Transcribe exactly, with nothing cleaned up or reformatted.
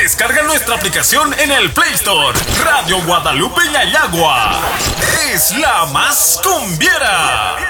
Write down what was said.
Descarga nuestra aplicación en el Play Store. Radio Guadalupe Yayagua es la más cumbiera.